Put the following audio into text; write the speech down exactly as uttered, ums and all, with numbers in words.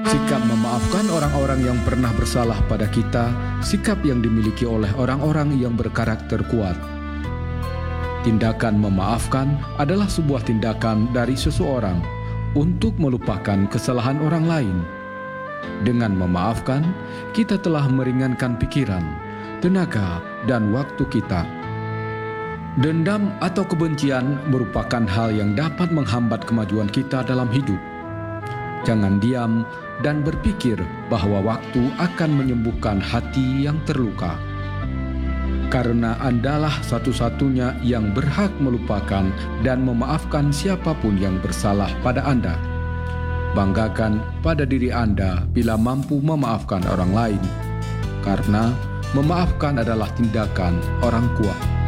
Sikap memaafkan orang-orang yang pernah bersalah pada kita, sikap yang dimiliki oleh orang-orang yang berkarakter kuat. Tindakan memaafkan adalah sebuah tindakan dari seseorang untuk melupakan kesalahan orang lain. Dengan memaafkan, kita telah meringankan pikiran, tenaga, dan waktu kita. Dendam atau kebencian merupakan hal yang dapat menghambat kemajuan kita dalam hidup. Jangan diam dan berpikir bahwa waktu akan menyembuhkan hati yang terluka. Karena Andalah satu-satunya yang berhak melupakan dan memaafkan siapapun yang bersalah pada Anda. Banggakan pada diri Anda bila mampu memaafkan orang lain, karena memaafkan adalah tindakan orang kuat.